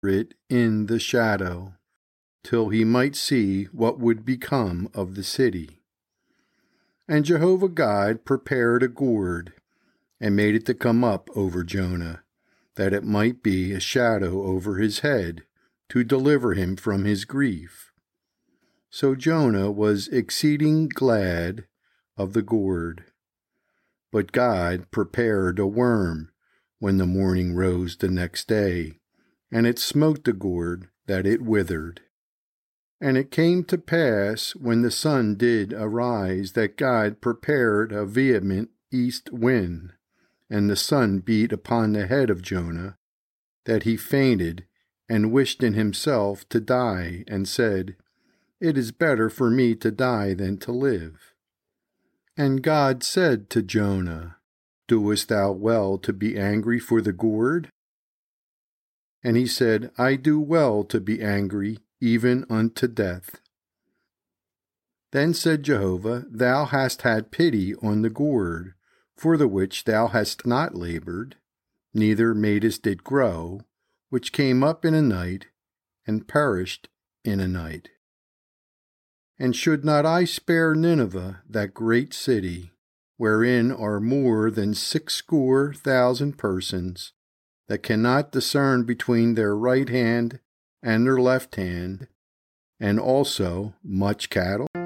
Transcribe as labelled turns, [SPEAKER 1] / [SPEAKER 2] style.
[SPEAKER 1] it in the shadow, till he might see what would become of the city. And Jehovah God prepared a gourd, and made it to come up over Jonah, that it might be a shadow over his head, to deliver him from his grief. So Jonah was exceeding glad of the gourd. But God prepared a worm when the morning rose the next day, and it smote the gourd that it withered. And it came to pass, when the sun did arise, that God prepared a vehement east wind, and the sun beat upon the head of Jonah, that he fainted, and wished in himself to die, and said, It is better for me to die than to live. And God said to Jonah, Doest thou well to be angry for the gourd? And he said, I do well to be angry, even unto death. Then said Jehovah, Thou hast had pity on the gourd, for the which thou hast not labored, neither madest it grow, which came up in a night, and perished in a night. And should not I spare Nineveh, that great city, wherein are more than 60,000 persons, that cannot discern between their right hand and their left hand, and also much cattle?